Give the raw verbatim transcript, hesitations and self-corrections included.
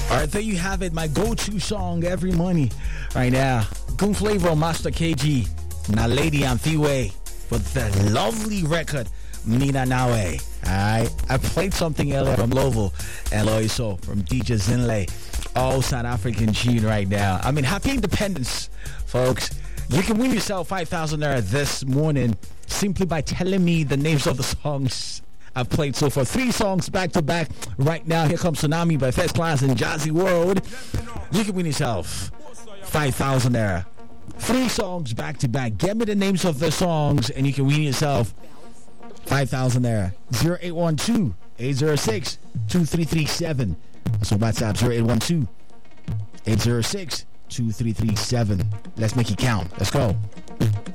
All right, there you have it. My go-to song every morning right now. Goon Flavor, Master K G, Na Lady Anthiwe with the lovely record, Mina Nawe. All right, I played something earlier from Lovo and Loiso from D J Zinle. All South African tune right now. I mean, happy independence, folks. You can win yourself five thousand naira this morning simply by telling me the names of the songs I've played so far. Three songs back to back right now. Here comes Tsunami by First Class and Jazzy World. You can win yourself five thousand naira. Three songs back to back. Get me the names of the songs and you can win yourself five thousand naira. zero eight one two, eight zero six, two three three seven. That's on WhatsApp. zero eight one two, eight zero six, two three three seven. Let's make it count. Let's go.